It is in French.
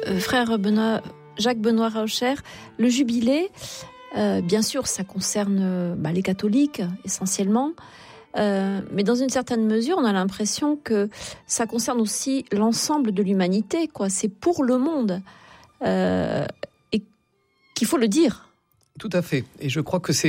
Frère Jacques Benoît Rauscher, le jubilé, bien sûr, ça concerne les catholiques essentiellement, mais dans une certaine mesure, on a l'impression que ça concerne aussi l'ensemble de l'humanité, quoi. C'est pour le monde, et qu'il faut le dire. Tout à fait. Et je crois que